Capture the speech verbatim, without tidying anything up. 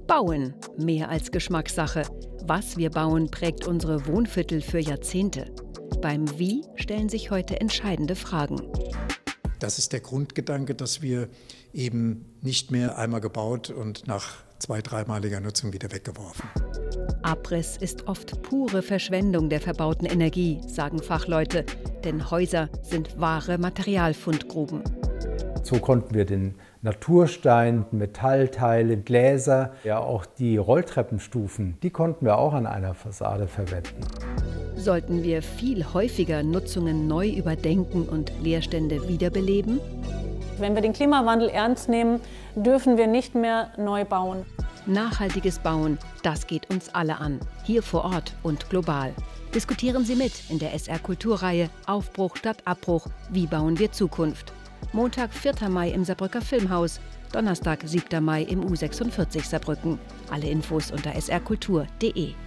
Bauen, mehr als Geschmackssache. Was wir bauen, prägt unsere Wohnviertel für Jahrzehnte. Beim Wie stellen sich heute entscheidende Fragen. Das ist der Grundgedanke, dass wir eben nicht mehr einmal gebaut und nach zwei-, dreimaliger Nutzung wieder weggeworfen. Abriss ist oft pure Verschwendung der verbauten Energie, sagen Fachleute, denn Häuser sind wahre Materialfundgruben. So konnten wir den Naturstein, Metallteile, Gläser, ja auch die Rolltreppenstufen, die konnten wir auch an einer Fassade verwenden. Sollten wir viel häufiger Nutzungen neu überdenken und Leerstände wiederbeleben? Wenn wir den Klimawandel ernst nehmen, dürfen wir nicht mehr neu bauen. Nachhaltiges Bauen, das geht uns alle an, hier vor Ort und global. Diskutieren Sie mit in der S R-Kulturreihe Aufbruch statt Abbruch. Wie bauen wir Zukunft? Montag, vierter Mai im Saarbrücker Filmhaus, Donnerstag, siebter Mai im U sechsundvierzig Saarbrücken. Alle Infos unter s r kultur punkt de.